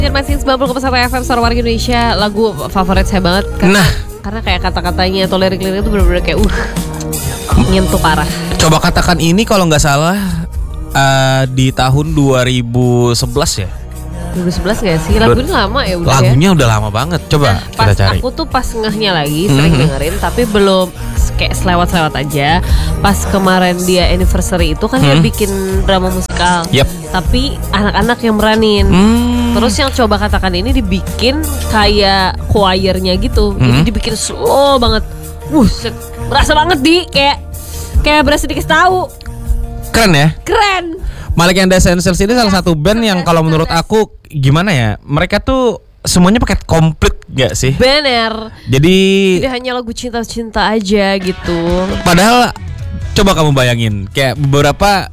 Masih 90,1 FM Suara Warga Indonesia. Lagu favorit saya banget karena kayak kata-katanya atau lirik-liriknya itu bener-bener kayak nyentuh parah. Coba katakan ini kalau nggak salah di tahun 2011 ya. 2011 gak sih? Lagunya lama ya udah. Lagunya udah lama banget. Coba kita cari. Aku tuh pas ngehnya lagi sering dengerin, tapi belum kayak selewat-selewat aja. Pas kemarin dia anniversary itu kan dia bikin drama musikal. Tapi anak-anak yang meranin. Terus yang coba katakan ini dibikin kayak choirnya gitu. Jadi dibikin slow banget. Berasa banget kayak berasa dikasih tahu. Keren ya? Keren. Malik and the Essentials ini salah satu band yang kalau menurut aku gimana ya? Mereka tuh semuanya paket komplit gak sih? Bener. Jadi hanya lagu cinta-cinta aja gitu. Padahal coba kamu bayangin kayak beberapa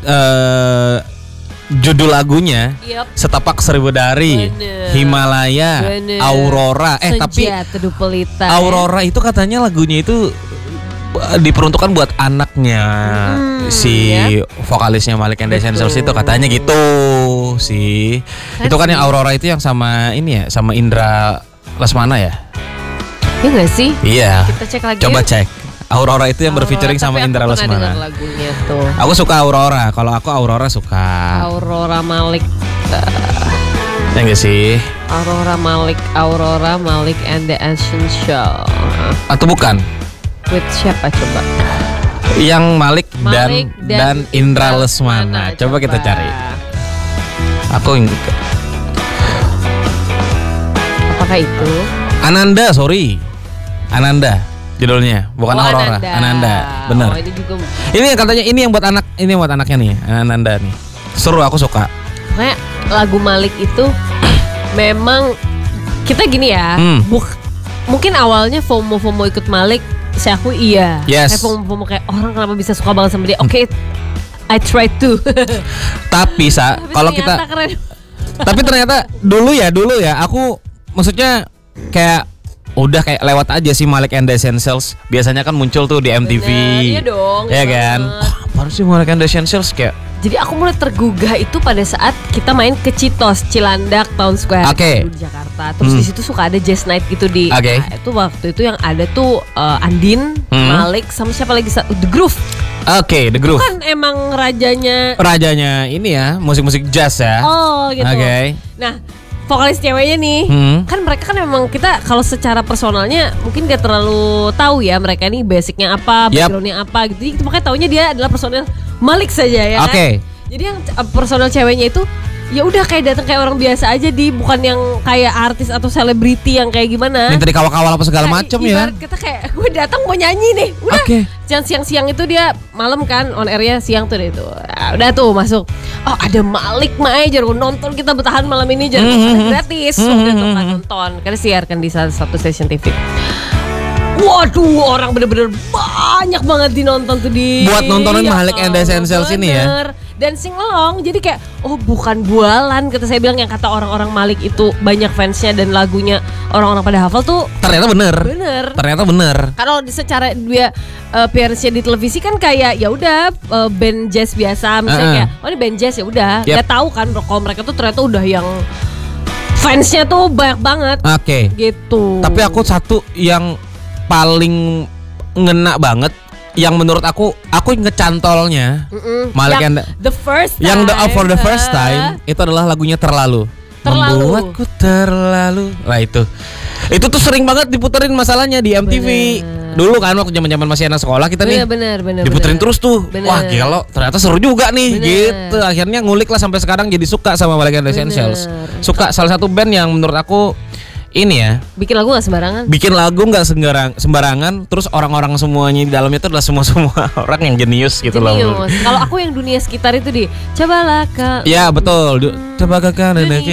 judul lagunya Setapak Seribu Dari, Himalaya, Aurora. Tapi Teduh Pelita, Aurora itu katanya lagunya itu diperuntukkan buat anaknya vokalisnya Malik and the Essentials itu katanya gitu sih. Itu kan yang Aurora itu yang sama ini ya, sama Indra Lesmana ya? Iya gak sih? Iya. Kita cek lagi. Coba cek. Aurora itu yang berfeaturing sama Indra Lesmana. Lagunya tuh. Aku suka Aurora. Kalau aku Aurora suka. Aurora Malik. Ya gak sih? Aurora Malik and the Essentials. Atau bukan? With siapa coba? Yang Malik dan Indra Lesmana. Coba kita cari. Aku apakah itu? Ananda judulnya, bukan Aurora. Ananda. Bener. Ini juga. Ini katanya ini yang buat anaknya nih, Ananda nih. Seru, aku suka. Kayak lagu Malik itu memang kita gini ya. Mungkin awalnya FOMO ikut Malik. Saya aku iya. Yes. Kayak FOMO kayak orang kenapa bisa suka banget sama dia. Oke, I try to. Tapi kalau kita keren. Tapi ternyata dulu ya aku maksudnya kayak udah kayak lewat aja sih Malik and the Essentials. Biasanya kan muncul tuh di MTV. Iya dong. Iya kan? Apaan sih Malik and the Essentials kayak. Jadi aku mulai tergugah itu pada saat kita main ke Citos, Cilandak, Town Square di Jakarta. Terus di situ suka ada jazz night gitu di. Nah, itu waktu itu yang ada tuh Andin, Malik sama siapa lagi? The Groove. The Groove. Itu kan emang rajanya ini ya, musik-musik jazz ya. Oh gitu. Nah, vokalis ceweknya nih, kan mereka kan memang kita kalau secara personalnya mungkin gak terlalu tahu ya mereka ini basicnya apa, backgroundnya apa gitu. Jadi makanya taunya dia adalah personal Malik saja ya kan. Jadi yang personal ceweknya itu ya udah kayak datang kayak orang biasa aja, bukan yang kayak artis atau selebriti yang kayak gimana. Minta dikawal-kawal apa segala macam ya. Ibarat kita kayak gue datang mau nyanyi nih, udah. Jangan siang-siang itu dia malam kan on airnya siang tuh itu. Udah tuh masuk. Oh ada Malik aja nonton, kita bertahan malam ini jadi gratis. Udah tuh kan nonton, karena siarkan di salah satu stasiun TV. Waduh, orang bener-bener banyak banget dinonton tuh buat nontonin Malik and the Essentials ini ya. Dan sing-along, jadi kayak bukan bualan kata saya bilang, yang kata orang-orang Malik itu banyak fansnya dan lagunya orang-orang pada hafal tuh ternyata bener. Kalau secara dia appearance-nya di televisi kan kayak ya udah band jazz biasa misalnya kayak ini band jazz ya udah. Gak tahu kan kalau mereka tuh ternyata udah yang fansnya tuh banyak banget. Gitu. Tapi aku satu yang paling ngena banget, yang menurut aku ngecantolnya Malik and the first time. Yang for the first time itu adalah lagunya Terlalu. Membuatku terlalu. Nah itu tuh sering banget diputerin masalahnya di MTV. Dulu kan waktu zaman masih anak sekolah kita nih. Bener. Diputerin terus tuh. Wah gila, ternyata seru juga nih. Gitu. Akhirnya ngulik lah sampai sekarang jadi suka sama Malik and the Essentials. Suka, salah satu band yang menurut aku ini ya, bikin lagu gak sembarangan. Terus orang-orang semuanya di dalamnya itu adalah semua orang yang jenius gitu loh. Kalau aku yang dunia sekitar itu cobalah kak. Ya betul. Coba kakak bagus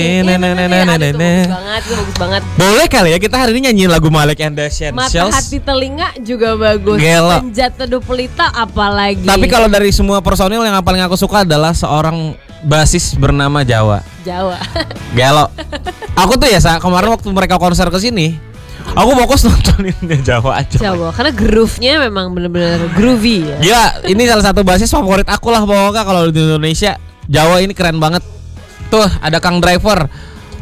banget. Boleh kali ya kita hari ini nyanyiin lagu Malik and the Essentials. Mata hati telinga juga bagus. Gelo. Teduh Pelita apalagi. Tapi kalau dari semua personil yang paling aku suka adalah seorang basis bernama Jawa. Gelo. Aku tuh ya kemarin waktu mereka konser ke sini, aku fokus nontoninnya Jawa aja. Karena groove-nya memang benar-benar groovy ya. Ya, ini salah satu basis favorit aku lah pokoknya kalau di Indonesia. Jawa ini keren banget. Tuh ada Kang Driver.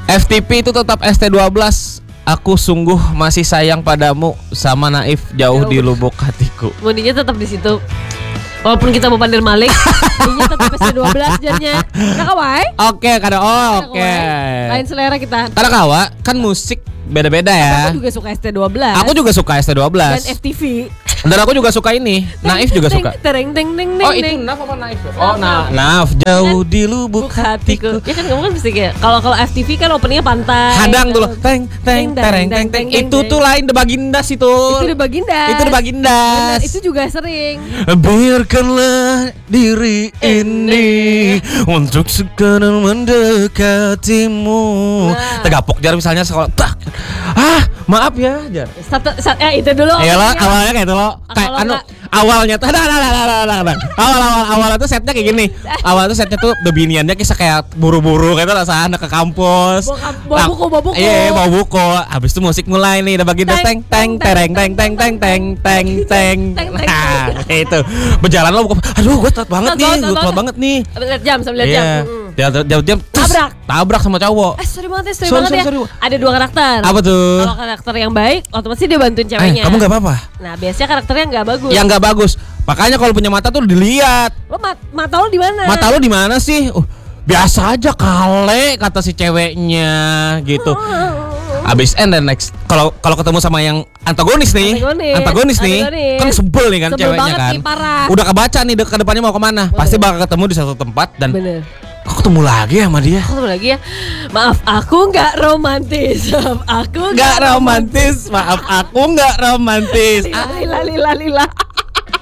FTP itu tetap ST12. Aku sungguh masih sayang padamu sama Naif jauh di lubuk hatiku. Muninya tetap di situ. Walaupun kita mau pandir Malik, muninya tetap ST12 jadinya. Kakawai? Oke, oke. Lain selera kita. Karena kawa kan musik beda-beda ya. Aku juga suka ST12. Aku juga suka ST12. Dan FTV. Dan aku juga suka ini. Naif juga suka. Oh, itu Naf apa Naif? Oh, Naf jauh di lubuk hatiku. Ya kan kamu kan mesti kayak kalau FTV kan openingnya pantai. Hadang dulu. Teng teng tereng teng teng. Itu tuh lain The Bagindas itu. Itu The Bagindas. Itu juga sering. Biarkanlah diri ini untuk sekedar mendekatimu. Tegapok jar misalnya sekolah. Maaf ya jar. Itu dulu. Ayolah, awalnya kayak itu loh. Kayak awalnya tuh awal tuh setnya kayak gini. Awal tuh setnya tuh bebiniannya kisah kayak buru-buru kayak itu rasa anak ke kampus. Bawa buku. Iya, bawa buku. Habis itu musik mulai nih, udah bagian teng teng tereng teng teng teng teng teng teng. Nah, itu. Berjalan lo, aduh gue telat banget nih. Lihat jam, sambil lihat jam. Jam tabrak sama cowok. Sorry banget ya. Ada 2 karakter. Apa tuh? Kalau karakter yang baik, otomatis dia bantuin ceweknya. Kamu nggak apa-apa. Nah, biasanya karakternya nggak bagus. Yang nggak bagus. Makanya kalau punya mata tuh dilihat. Lo mata lo di mana? Mata lo di mana sih? Biasa aja kale kata si ceweknya gitu. Abis dan next kalau ketemu sama yang antagonis nih kan sebel nih kan ceweknya kan. Udah kebaca nih ke depannya mau kemana. Pasti bakal ketemu di satu tempat dan kok ketemu lagi sama dia. Maaf aku nggak romantis. Maaf aku nggak romantis. Lila.